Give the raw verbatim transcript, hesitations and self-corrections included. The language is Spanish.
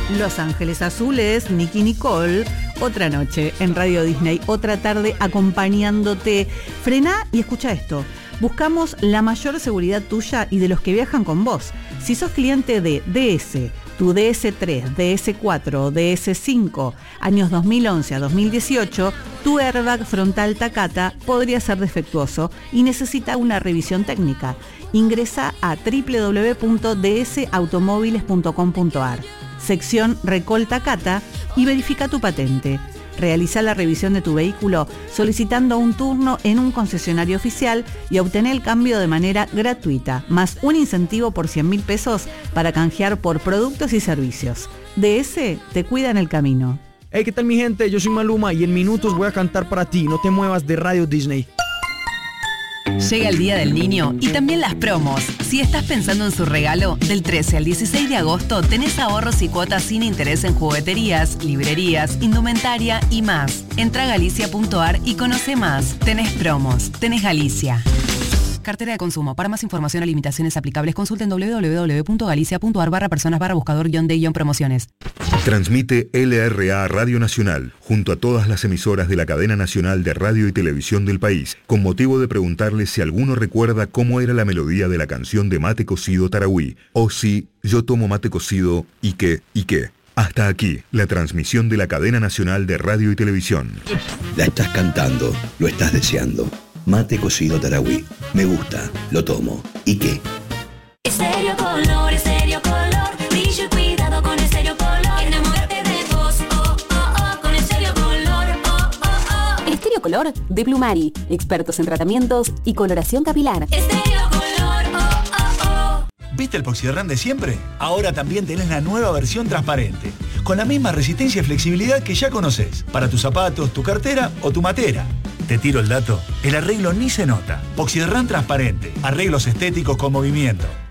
Los Ángeles Azules, Nicki Nicole, otra noche en Radio Disney, otra tarde acompañándote. Frená y escucha esto. Buscamos la mayor seguridad tuya y de los que viajan con vos. Si sos cliente de D S, tu D S tres, D S cuatro o D S cinco, años dos mil once a dos mil dieciocho, tu airbag frontal Takata podría ser defectuoso y necesita una revisión técnica. Ingresa a doble u doble u doble u punto d s automóviles punto com punto a r, sección Recall Takata, y verifica tu patente. Realiza la revisión de tu vehículo solicitando un turno en un concesionario oficial y obtener el cambio de manera gratuita, más un incentivo por cien mil pesos para canjear por productos y servicios. D S te cuida en el camino. Hey, ¿qué tal mi gente? Yo soy Maluma y en minutos voy a cantar para ti. No te muevas de Radio Disney. Llega el Día del Niño y también las promos. Si estás pensando en su regalo, del trece al dieciséis de agosto tenés ahorros y cuotas sin interés en jugueterías, librerías, indumentaria y más. Entra a galicia punto a r y conoce más. Tenés promos, tenés Galicia. Cartera de consumo. Para más información o limitaciones aplicables, consulten doble u doble u doble u punto galicia punto a r barra personas barra buscador guión de guión promociones. Transmite L R A Radio Nacional, junto a todas las emisoras de la cadena nacional de radio y televisión del país, con motivo de preguntarles si alguno recuerda cómo era la melodía de la canción de Mate Cocido Tarahui, o si yo tomo mate cocido y qué, y qué. Hasta aquí, la transmisión de la cadena nacional de radio y televisión. La estás cantando, lo estás deseando. Mate Cocido Tarahui. Me gusta, lo tomo. ¿Y qué? Estéreo Color, Estéreo Color, brillo y cuidado con Estéreo Color. Enamórate de vos, oh, oh, oh, con Estéreo Color, oh, oh, oh. Estéreo Color de Plumari, expertos en tratamientos y coloración capilar. Estéreo Color, oh, oh, oh. ¿Viste el Poxirrán de siempre? Ahora también tenés la nueva versión transparente, con la misma resistencia y flexibilidad que ya conocés, para tus zapatos, tu cartera o tu matera. Te tiro el dato, el arreglo ni se nota. Poxirrán transparente, arreglos estéticos con movimiento.